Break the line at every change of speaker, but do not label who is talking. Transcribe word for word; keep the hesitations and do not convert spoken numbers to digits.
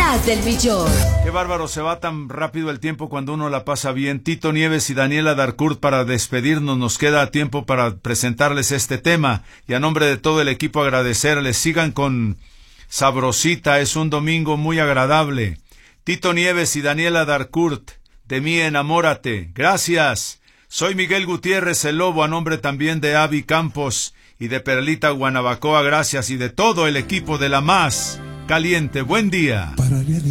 Las del Millón.
Qué bárbaro, se va tan rápido el tiempo cuando uno la pasa bien. Tito Nieves y Daniela Darcourt, para despedirnos nos queda tiempo para presentarles este tema. Y a nombre de todo el equipo agradecerles. Sigan con Sabrosita, es un domingo muy agradable. Tito Nieves y Daniela Darcourt, de mí enamórate. Gracias. Soy Miguel Gutiérrez, el Lobo, a nombre también de Avi Campos y de Perlita Guanabacoa, gracias, y de todo el equipo de La Más Caliente. Buen día.